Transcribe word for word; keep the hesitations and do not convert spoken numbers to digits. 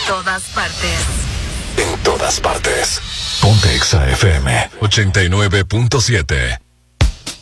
todas partes. En todas partes. Ponte Exa F M ochenta y nueve punto siete.